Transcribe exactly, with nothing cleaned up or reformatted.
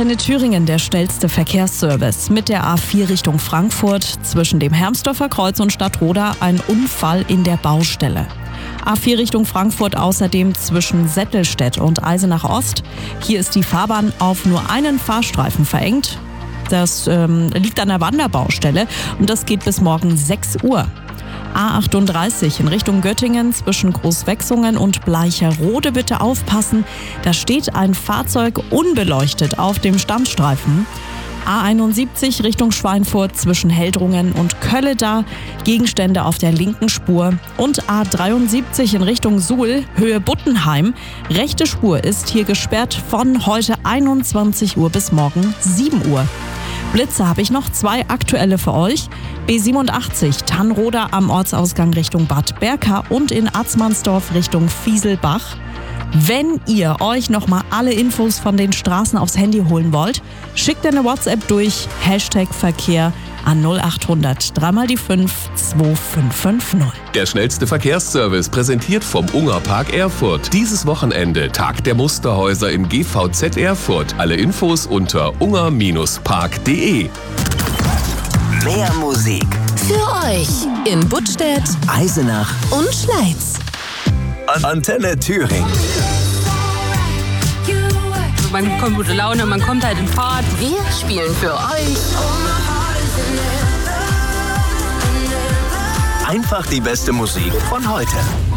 Antenne Thüringen, der schnellste Verkehrsservice. Mit der A vier Richtung Frankfurt zwischen dem Hermsdorfer Kreuz und Stadtroda ein Unfall in der Baustelle. A vier Richtung Frankfurt außerdem zwischen Settelstedt und Eisenach Ost. Hier ist die Fahrbahn auf nur einen Fahrstreifen verengt. Das ähm, liegt an der Wanderbaustelle und das geht bis morgen sechs Uhr. A achtunddreißig in Richtung Göttingen zwischen Großwechsungen und Bleicherode bitte aufpassen. Da steht ein Fahrzeug unbeleuchtet auf dem Standstreifen. A einundsiebzig Richtung Schweinfurt zwischen Heldrungen und Kölleda, Gegenstände auf der linken Spur. Und A dreiundsiebzig in Richtung Suhl, Höhe Buttenheim. Rechte Spur ist hier gesperrt von heute einundzwanzig Uhr bis morgen sieben Uhr. Blitze habe ich noch, zwei aktuelle für euch. B siebenundachtzig Tannroda am Ortsausgang Richtung Bad Berka und in Atzmannsdorf Richtung Fieselbach. Wenn ihr euch nochmal alle Infos von den Straßen aufs Handy holen wollt, schickt eine WhatsApp durch, Hashtag Verkehr an null achthundert drei mal die fünf zwei fünf fünf null. Der schnellste Verkehrsservice präsentiert vom Ungerpark Erfurt. Dieses Wochenende Tag der Musterhäuser im G V Z Erfurt. Alle Infos unter unger Bindestrich park punkt de. Mehr Musik für euch in Buttstädt, Eisenach und Schleiz. Antenne Thüringen. Man kommt gute Laune, man kommt halt in Fahrt. Wir spielen für euch Einfach die beste Musik von heute.